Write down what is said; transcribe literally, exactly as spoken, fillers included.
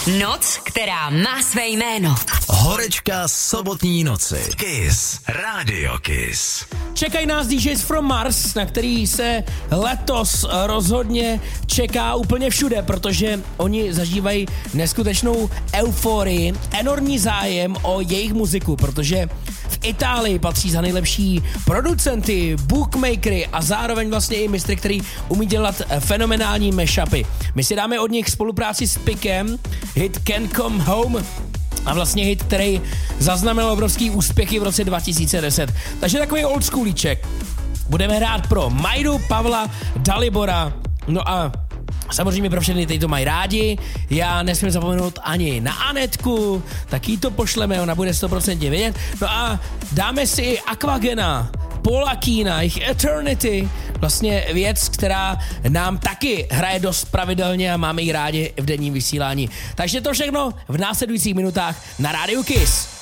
Noc, která má své jméno. Horečka sobotní noci. Kiss. Radio Kiss. Čekají nás D Js from Mars, na který se letos rozhodně čeká úplně všude, protože oni zažívají neskutečnou euforii, enormní zájem o jejich muziku, protože v Itálii patří za nejlepší producenty, bookmakery a zároveň vlastně i mistry, který umí dělat fenomenální mashupy. My si dáme od nich spolupráci s Pikem, hit Can't Come Home, a vlastně hit, který zaznamenal obrovský úspěchy v roce dva tisíce deset. Takže takový old schoolíček. Budeme hrát pro Majdu, Pavla, Dalibora, no a samozřejmě pro všechny, kteří to mají rádi. Já nesmím zapomenout ani na Anetku, tak jí to pošleme, ona bude sto procent vědět. No a dáme si Aquagena, Paula Keena, jejich Eternity, vlastně věc, která nám taky hraje dost pravidelně a máme ji rádi v denním vysílání. Takže to všechno v následujících minutách na Rádiu Kiss.